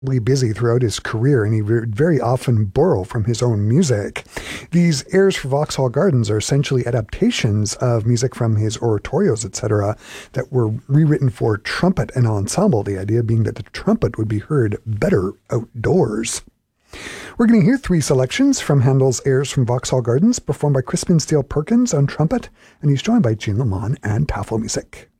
busy throughout his career, and he would very often borrow from his own music. These airs for Vauxhall Gardens are essentially adaptations of music from his oratorios, etc., that were rewritten for trumpet and ensemble, the idea being that the trumpet would be heard better outdoors. We're going to hear 3 selections from Handel's airs from Vauxhall Gardens, performed by Crispin Steele Perkins on trumpet, and he's joined by Jean Lamont and Tafelmusik.